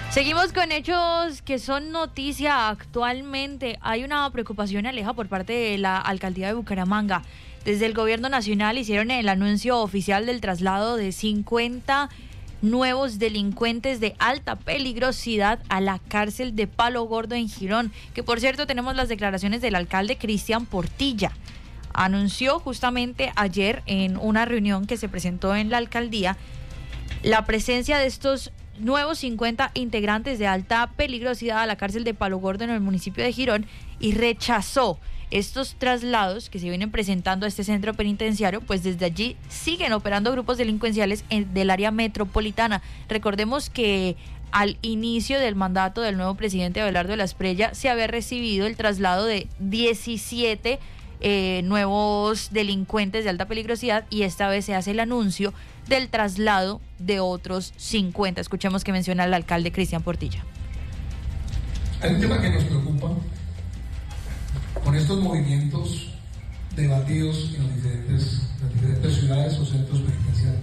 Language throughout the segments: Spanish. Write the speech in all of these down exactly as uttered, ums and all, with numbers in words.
Seguimos con hechos que son noticia actualmente. Hay una preocupación, Aleja, por parte de la alcaldía de Bucaramanga. Desde el gobierno nacional hicieron el anuncio oficial del traslado de cincuenta nuevos delincuentes de alta peligrosidad a la cárcel de Palo Gordo en Girón, que por cierto tenemos las declaraciones del alcalde Cristian Portilla. Anunció justamente ayer en una reunión que se presentó en la alcaldía la presencia de estos nuevos cincuenta integrantes de alta peligrosidad a la cárcel de Palo Gordo en el municipio de Girón y rechazó estos traslados que se vienen presentando a este centro penitenciario, pues desde allí siguen operando grupos delincuenciales en, del área metropolitana. Recordemos que al inicio del mandato del nuevo presidente Abelardo de la Espriella se había recibido el traslado de diecisiete eh, nuevos delincuentes de alta peligrosidad y esta vez se hace el anuncio del traslado de otros cincuenta. Escuchemos que menciona el alcalde Cristian Portilla. Hay un tema que nos preocupa con estos movimientos debatidos en las diferentes, las diferentes ciudades o centros penitenciarios.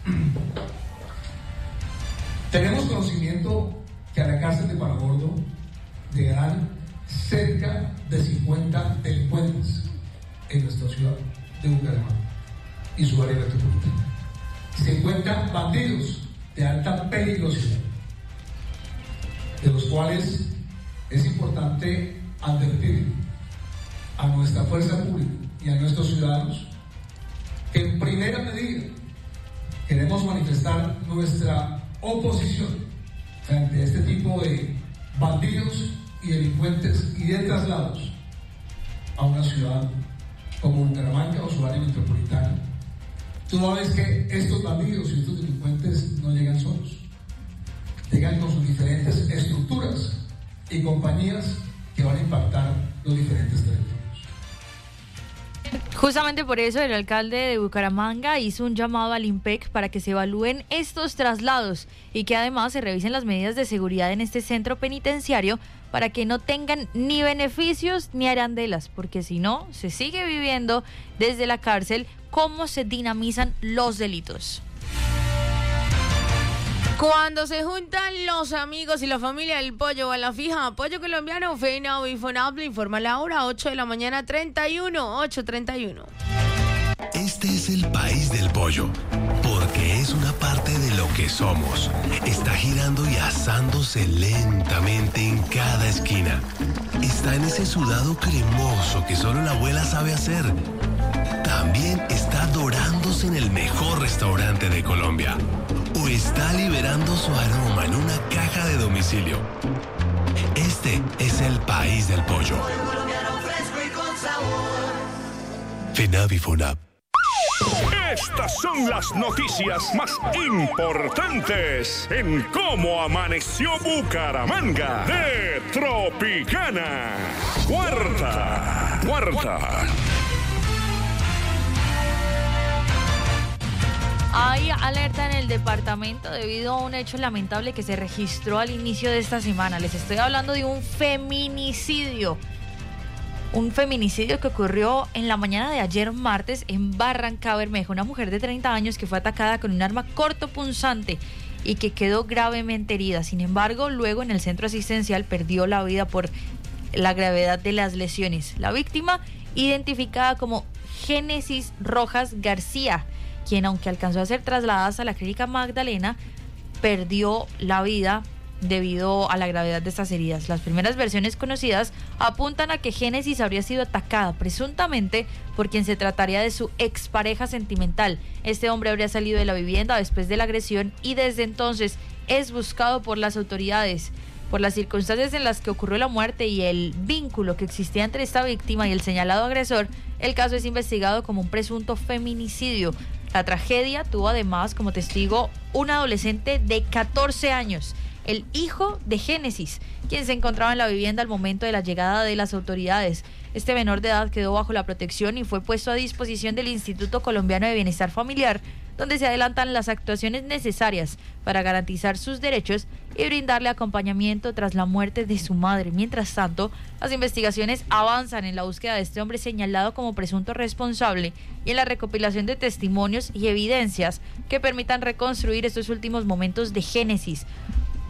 Tenemos conocimiento que a la cárcel de Palo Gordo llegarán cerca de cincuenta delincuentes en nuestra ciudad de Bucaramanga y su área metropolitana. cincuenta bandidos de alta peligrosidad, de los cuales es importante advertir a nuestra fuerza pública y a nuestros ciudadanos que en primera medida queremos manifestar nuestra oposición frente a este tipo de bandidos y delincuentes y de traslados a una ciudad como Bucaramanga o su área metropolitana, toda vez que estos bandidos y estos delincuentes no llegan solos, llegan con sus diferentes estructuras y compañías que van a impactar los diferentes territorios. Justamente por eso el alcalde de Bucaramanga hizo un llamado al IMPEC para que se evalúen estos traslados y que además se revisen las medidas de seguridad en este centro penitenciario para que no tengan ni beneficios ni arandelas, porque si no, se sigue viviendo desde la cárcel cómo se dinamizan los delitos. Cuando se juntan los amigos y la familia del pollo a la fija, Pollo Colombiano, Feinado y Fonable, informa la hora, ocho de la mañana, treinta y uno, ocho treinta y uno. Este es el país del pollo, porque es una parte de lo que somos. Está girando y asándose lentamente en cada esquina. Está en ese sudado cremoso que solo la abuela sabe hacer. También está dorándose en el mejor restaurante de Colombia. O está liberando su aroma en una caja de domicilio. Este es el país del pollo. FENAVI FONAP. Estas son las noticias más importantes en cómo amaneció Bucaramanga de Tropicana. Cuarta, cuarta. Hay alerta en el departamento debido a un hecho lamentable que se registró al inicio de esta semana. Les estoy hablando de un feminicidio. Un feminicidio que ocurrió en la mañana de ayer martes en Barrancabermeja. Una mujer de treinta años que fue atacada con un arma cortopunzante y que quedó gravemente herida. Sin embargo, luego en el centro asistencial perdió la vida por la gravedad de las lesiones. La víctima, identificada como Génesis Rojas García, quien aunque alcanzó a ser trasladada a la clínica Magdalena, perdió la vida debido a la gravedad de estas heridas. Las primeras versiones conocidas apuntan a que Génesis habría sido atacada presuntamente por quien se trataría de su expareja sentimental. Este hombre habría salido de la vivienda después de la agresión y desde entonces es buscado por las autoridades. Por las circunstancias en las que ocurrió la muerte y el vínculo que existía entre esta víctima y el señalado agresor, el caso es investigado como un presunto feminicidio. La tragedia tuvo además como testigo un adolescente de catorce años, el hijo de Génesis, quien se encontraba en la vivienda al momento de la llegada de las autoridades. Este menor de edad quedó bajo la protección y fue puesto a disposición del Instituto Colombiano de Bienestar Familiar, donde se adelantan las actuaciones necesarias para garantizar sus derechos y brindarle acompañamiento tras la muerte de su madre. Mientras tanto, las investigaciones avanzan en la búsqueda de este hombre señalado como presunto responsable y en la recopilación de testimonios y evidencias que permitan reconstruir estos últimos momentos de Génesis.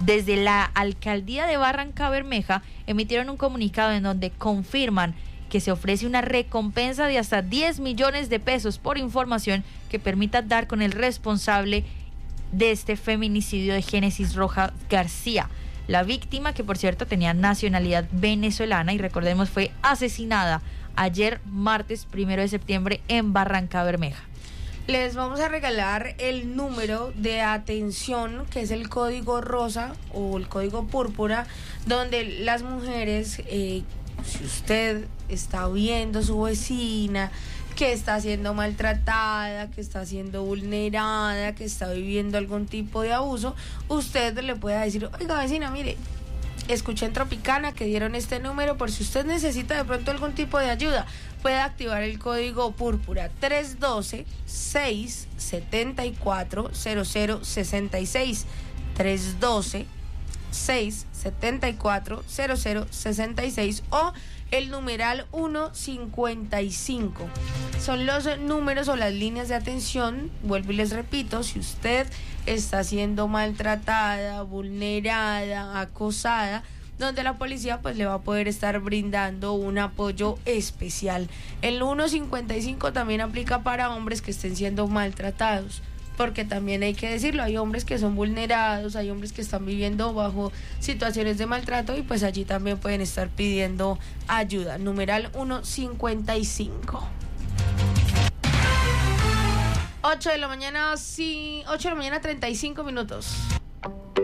Desde la alcaldía de Barrancabermeja emitieron un comunicado en donde confirman que se ofrece una recompensa de hasta diez millones de pesos por información que permita dar con el responsable de este feminicidio de Génesis Rojas García. La víctima, que por cierto tenía nacionalidad venezolana y recordemos fue asesinada ayer martes primero de septiembre en Barrancabermeja. Les vamos a regalar el número de atención, que es el código rosa o el código púrpura, donde las mujeres, eh, si usted está viendo a su vecina que está siendo maltratada, que está siendo vulnerada, que está viviendo algún tipo de abuso, usted le puede decir, oiga vecina, mire, escuché en Tropicana que dieron este número por si usted necesita de pronto algún tipo de ayuda. Puede activar el código púrpura tres uno dos, seis siete cuatro, cero cero seis seis. tres uno dos, seis siete cuatro, cero cero seis seis o el numeral ciento cincuenta y cinco. Son los números o las líneas de atención. Vuelvo y les repito, si usted está siendo maltratada, vulnerada, acosada, donde la policía pues le va a poder estar brindando un apoyo especial. El ciento cincuenta y cinco también aplica para hombres que estén siendo maltratados, porque también hay que decirlo, hay hombres que son vulnerados, hay hombres que están viviendo bajo situaciones de maltrato y pues allí también pueden estar pidiendo ayuda. Numeral ciento cincuenta y cinco. ocho de la mañana, sí, ocho de la mañana, treinta y cinco minutos.